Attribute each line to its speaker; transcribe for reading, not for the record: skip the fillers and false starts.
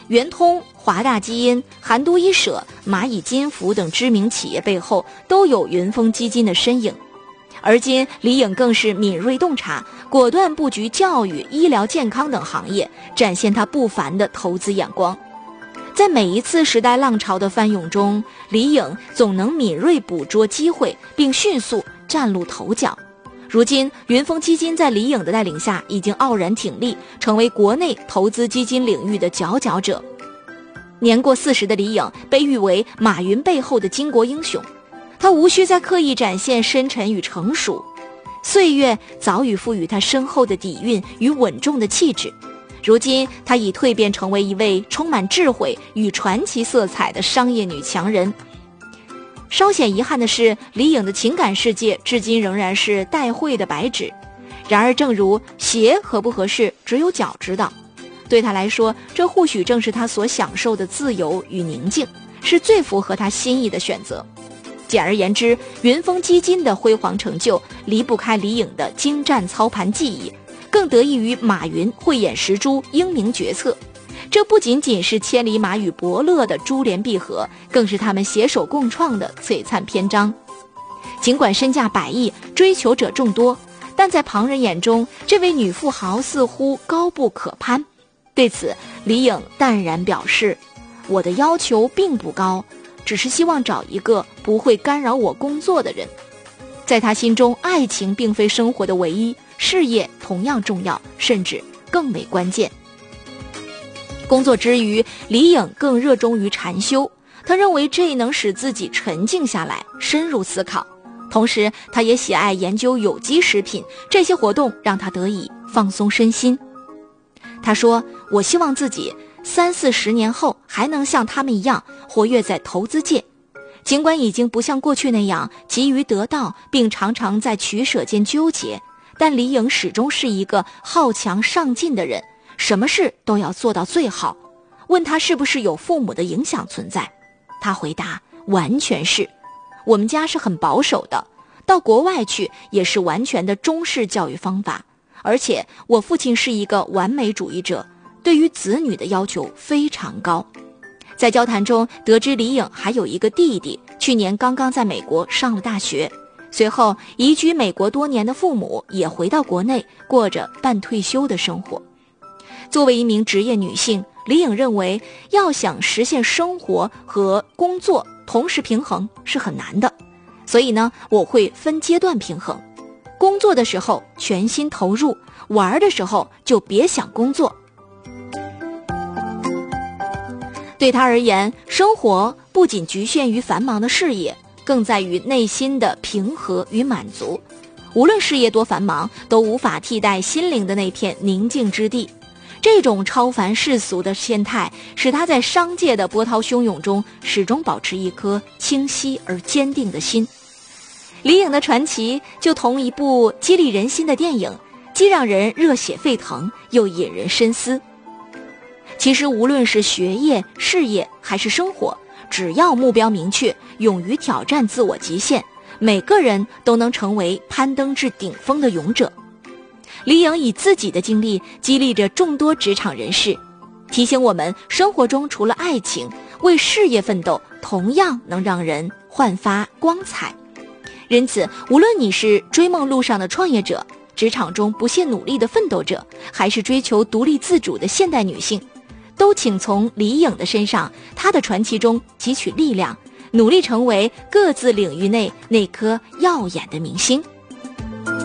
Speaker 1: 圆通、华大基因、韩都衣舍、蚂蚁金服等知名企业背后都有云峰基金的身影。而今李颖更是敏锐洞察，果断布局教育、医疗健康等行业，展现他不凡的投资眼光。在每一次时代浪潮的翻涌中，李颖总能敏锐捕捉机会，并迅速崭露头角。如今云峰基金在李颖的带领下已经傲然挺立，成为国内投资基金领域的佼佼者。年过40的李颖被誉为马云背后的巾帼英雄，他无需再刻意展现深沉与成熟，岁月早已赋予他深厚的底蕴与稳重的气质。如今她已蜕变成为一位充满智慧与传奇色彩的商业女强人。稍显遗憾的是，李颖的情感世界至今仍然是待会的白纸。然而正如鞋合不合适只有脚知道，对她来说，这或许正是她所享受的自由与宁静，是最符合她心意的选择。简而言之，云峰基金的辉煌成就离不开李颖的精湛操盘技艺，更得益于马云慧眼识珠、英明决策。这不仅仅是千里马与伯乐的珠联璧合，更是他们携手共创的璀璨篇章。尽管身价100亿，追求者众多，但在旁人眼中，这位女富豪似乎高不可攀。对此，李颖淡然表示，我的要求并不高，只是希望找一个不会干扰我工作的人。在他心中，爱情并非生活的唯一，事业同样重要，甚至更为关键。工作之余，李颖更热衷于禅修，他认为这能使自己沉静下来，深入思考。同时，他也喜爱研究有机食品，这些活动让他得以放松身心。他说，我希望自己30-40年后还能像他们一样活跃在投资界。尽管已经不像过去那样急于得到，并常常在取舍间纠结，但李颖始终是一个好强上进的人，什么事都要做到最好。问他是不是有父母的影响存在，他回答，完全是。我们家是很保守的，到国外去也是完全的中式教育方法，而且我父亲是一个完美主义者，对于子女的要求非常高。在交谈中得知李颖还有一个弟弟，去年刚刚在美国上了大学，随后移居美国多年的父母也回到国内，过着半退休的生活。作为一名职业女性，李颖认为要想实现生活和工作同时平衡是很难的，所以呢，我会分阶段平衡。工作的时候全心投入，玩的时候就别想工作。对他而言，生活不仅局限于繁忙的事业，更在于内心的平和与满足。无论事业多繁忙，都无法替代心灵的那片宁静之地。这种超凡世俗的心态，使他在商界的波涛汹涌中始终保持一颗清晰而坚定的心。李颖的传奇就同一部激励人心的电影，既让人热血沸腾，又引人深思。其实无论是学业、事业还是生活，只要目标明确，勇于挑战自我极限，每个人都能成为攀登至顶峰的勇者。李颖以自己的经历激励着众多职场人士，提醒我们生活中除了爱情，为事业奋斗同样能让人焕发光彩。因此，无论你是追梦路上的创业者，职场中不懈努力的奋斗者，还是追求独立自主的现代女性，都请从李颖的身上，她的传奇中汲取力量，努力成为各自领域内那颗耀眼的明星。